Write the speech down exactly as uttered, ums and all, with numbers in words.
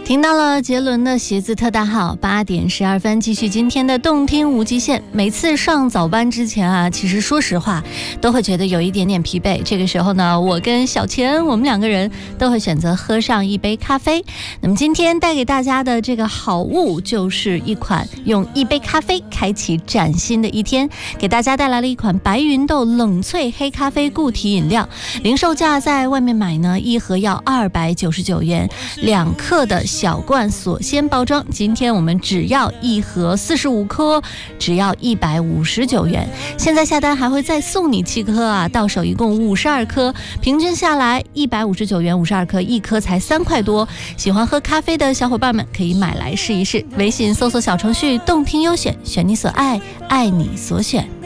听到了杰伦的鞋子特大号，八点十二分，继续今天的动听无极限。每次上早班之前啊，其实说实话都会觉得有一点点疲惫。这个时候呢，我跟小钱我们两个人都会选择喝上一杯咖啡。那么今天带给大家的这个好物，就是一款用一杯咖啡开启崭新的一天，给大家带来了一款白云豆冷萃黑咖啡固体饮料，零售价在外面买呢，一盒要二百九十九元，两克的小罐锁鲜包装，今天我们只要一盒四十五颗，只要一百五十九元。现在下单还会再送你七颗啊，到手一共五十二颗，平均下来一百五十九元，五十二颗，一颗才三块多。喜欢喝咖啡的小伙伴们可以买来试一试。微信搜索小程序动听优选，选你所爱，爱你所选。